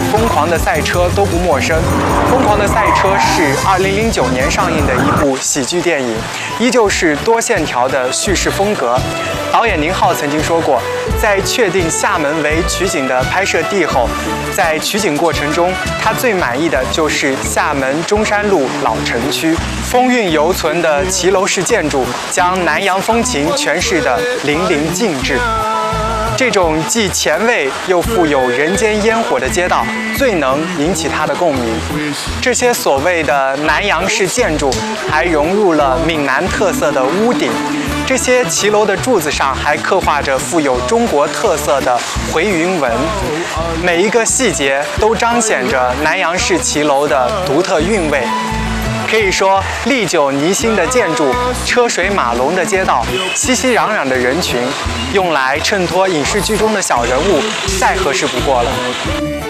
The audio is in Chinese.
疯狂的赛车》都不陌生。《疯狂的赛车》是2009年上映的一部喜剧电影，依旧是多线条的叙事风格。导演宁浩曾经说过，在确定厦门为取景的拍摄地后，在取景过程中，他最满意的就是厦门中山路老城区，风韵犹存的骑楼式建筑，将南洋风情诠释得淋漓尽致。这种既前卫又富有人间烟火的街道，最能引起他的共鸣。这些所谓的南洋式建筑，还融入了闽南特色的屋顶。这些骑楼的柱子上还刻画着富有中国特色的回云纹，每一个细节都彰显着南洋式骑楼的独特韵味。可以说，历久弥新的建筑、车水马龙的街道、熙熙攘攘的人群，用来衬托影视剧中的小人物，再合适不过了。